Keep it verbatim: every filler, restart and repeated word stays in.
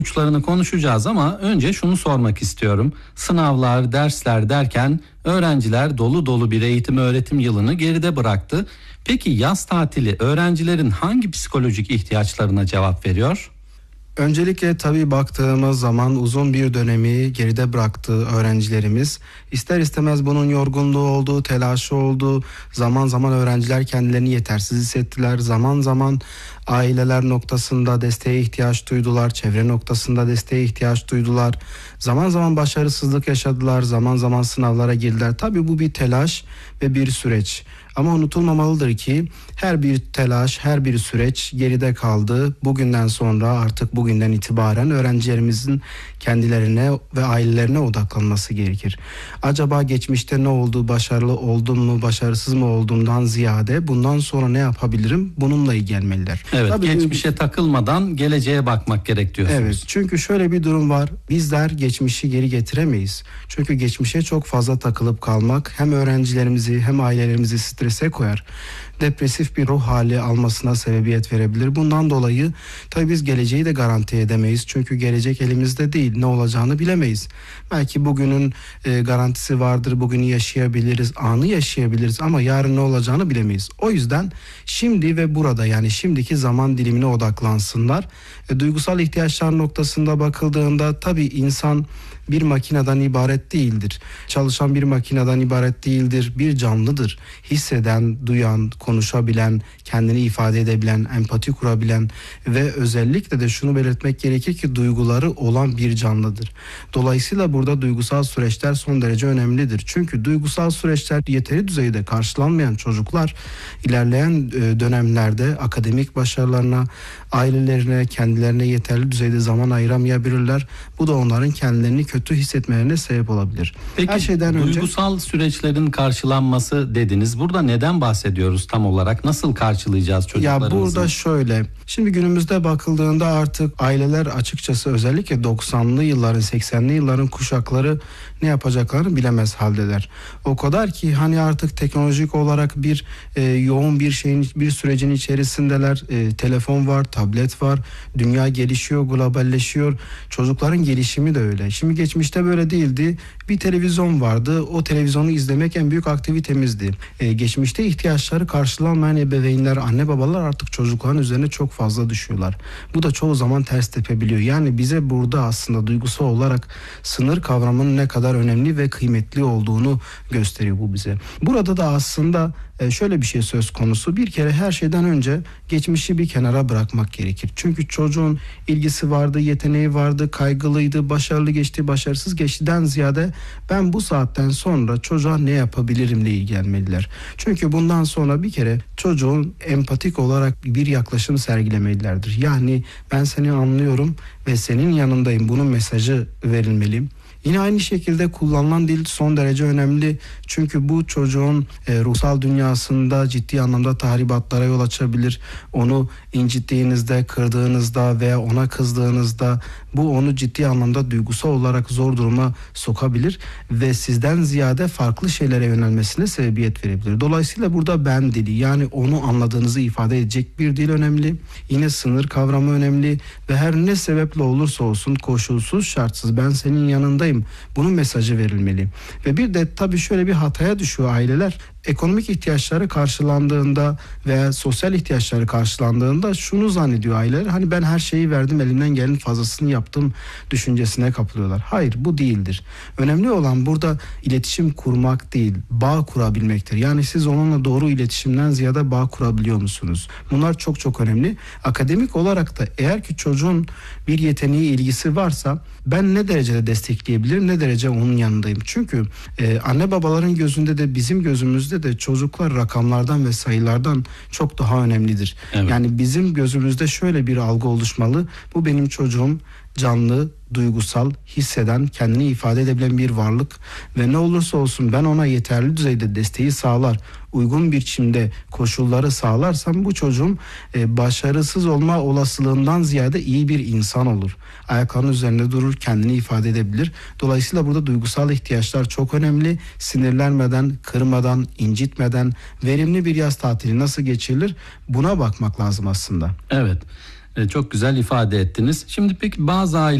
Uçlarını konuşacağız ama önce şunu sormak istiyorum. Sınavlar, dersler derken öğrenciler dolu dolu bir eğitim öğretim yılını geride bıraktı. Peki yaz tatili öğrencilerin hangi psikolojik ihtiyaçlarına cevap veriyor? Öncelikle tabii baktığımız zaman uzun bir dönemi geride bıraktığı öğrencilerimiz ister istemez bunun yorgunluğu olduğu, telaşı olduğu, zaman zaman öğrenciler kendilerini yetersiz hissettiler. Zaman zaman aileler noktasında desteğe ihtiyaç duydular, çevre noktasında desteğe ihtiyaç duydular. Zaman zaman başarısızlık yaşadılar, zaman zaman sınavlara girdiler. Tabii bu bir telaş ve bir süreç. Ama unutulmamalıdır ki her bir telaş, her bir süreç geride kaldı. Bugünden sonra artık bugünden itibaren öğrencilerimizin kendilerine ve ailelerine odaklanması gerekir. Acaba geçmişte ne oldu, başarılı oldum mu, başarısız mı olduğumdan ziyade bundan sonra ne yapabilirim, bununla ilgilenmeliler. Evet, Tabii geçmişe bu, takılmadan geleceğe bakmak gerek diyorsunuz. Evet, çünkü şöyle bir durum var. Bizler geçmişi geri getiremeyiz. Çünkü geçmişe çok fazla takılıp kalmak hem öğrencilerimizi hem ailelerimizi strese koyar. Depresif bir ruh hali almasına sebebiyet verebilir. Bundan dolayı tabii biz geleceği de garanti edemeyiz. Çünkü gelecek elimizde değil. Ne olacağını bilemeyiz. Belki bugünün e, garantisi vardır. Bugünü yaşayabiliriz, anı yaşayabiliriz ama yarın ne olacağını bilemeyiz. O yüzden şimdi ve burada, yani şimdiki zaman dilimine odaklansınlar. E, duygusal ihtiyaçlar noktasında bakıldığında tabii insan bir makineden ibaret değildir. Çalışan bir makineden ibaret değildir. Bir canlıdır. Hisseden, duyan, konuşabilen, kendini ifade edebilen, empati kurabilen ve özellikle de şunu belirtmek gerekir ki duyguları olan bir canlıdır. Dolayısıyla burada duygusal süreçler son derece önemlidir. Çünkü duygusal süreçler yeteri düzeyde karşılanmayan çocuklar ilerleyen dönemlerde akademik başarılarına, ailelerine, kendilerine yeterli düzeyde zaman ayıramayabilirler. Bu da onların kendilerini kötü hissetmelerine sebep olabilir. Peki, her şeyden duygusal önce süreçlerin karşılanması dediniz. Burada neden bahsediyoruz tam olarak? Nasıl karşılayacağız çocuklarımızı? Ya burada şöyle. Şimdi günümüzde bakıldığında artık aileler açıkçası özellikle doksanlı yılların, seksenli yılların kuşakları ne yapacaklarını bilemez haldeler. O kadar ki hani artık teknolojik olarak bir e, yoğun bir şeyin, bir sürecin içerisindeler. E, telefon var, tablet var. Dünya gelişiyor, globalleşiyor. Çocukların gelişimi de öyle. Şimdi geçmişte böyle değildi. Bir televizyon vardı. O televizyonu izlemek en büyük aktivitemizdi. Ee, geçmişte ihtiyaçları karşılanmayan ebeveynler, anne babalar artık çocukların üzerine çok fazla düşüyorlar. Bu da çoğu zaman ters tepebiliyor. Yani bize burada aslında duygusal olarak sınır kavramının ne kadar önemli ve kıymetli olduğunu gösteriyor bu bize. Burada da aslında şöyle bir şey söz konusu. Bir kere her şeyden önce geçmişi bir kenara bırakmak gerekir. Çünkü çocuğun ilgisi vardı, yeteneği vardı, kaygılıydı, başarılı geçti, başarısız geçtiden ziyade ben bu saatten sonra çocuğa ne yapabilirimle ilgilenmeliler. Çünkü bundan sonra bir kere çocuğun empatik olarak bir yaklaşım sergilemelilerdir. Yani ben seni anlıyorum ve senin yanındayım. Bunun mesajı verilmeli. Yine aynı şekilde kullanılan dil son derece önemli. Çünkü bu çocuğun e, ruhsal dünyasında ciddi anlamda tahribatlara yol açabilir. Onu incittiğinizde, kırdığınızda veya ona kızdığınızda bu onu ciddi anlamda duygusal olarak zor duruma sokabilir ve sizden ziyade farklı şeylere yönelmesine sebebiyet verebilir. Dolayısıyla burada ben dili, yani onu anladığınızı ifade edecek bir dil önemli. Yine sınır kavramı önemli ve her ne sebeple olursa olsun koşulsuz şartsız ben senin yanındayım. Bunun mesajı verilmeli. Ve bir de tabii şöyle bir hataya düşüyor aileler. Ekonomik ihtiyaçları karşılandığında veya sosyal ihtiyaçları karşılandığında şunu zannediyor aileler. Hani ben her şeyi verdim, elimden gelenin fazlasını yaptım düşüncesine kapılıyorlar. Hayır, bu değildir. Önemli olan burada iletişim kurmak değil, bağ kurabilmektir. Yani siz onunla doğru iletişimden ziyade bağ kurabiliyor musunuz? Bunlar çok çok önemli. Akademik olarak da eğer ki çocuğun bir yeteneği, ilgisi varsa ben ne derecede destekleyebilirim, ne derece onun yanındayım. Çünkü e, anne babaların gözünde de bizim gözümüzde de çocuklar rakamlardan ve sayılardan çok daha önemlidir. Evet. Yani bizim gözümüzde şöyle bir algı oluşmalı. Bu benim çocuğum canlı, duygusal, hisseden, kendini ifade edebilen bir varlık ve ne olursa olsun ben ona yeterli düzeyde desteği sağlar, uygun biçimde koşulları sağlarsam bu çocuğum e, başarısız olma olasılığından ziyade iyi bir insan olur. Ayaklarının üzerinde durur, kendini ifade edebilir. Dolayısıyla burada duygusal ihtiyaçlar çok önemli. Sinirlenmeden, kırmadan, incitmeden verimli bir yaz tatili nasıl geçirilir? Buna bakmak lazım aslında. Evet. E, çok güzel ifade ettiniz. Şimdi peki bazı aile